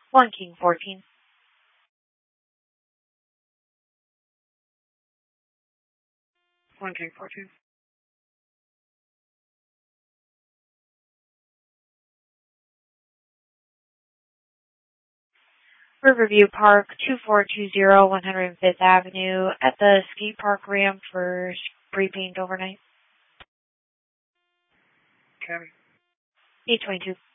1 King 14. One King 14. Riverview Park, 2420 105th Avenue, at the skate park ramp for spray paint overnight. Cabby. 822.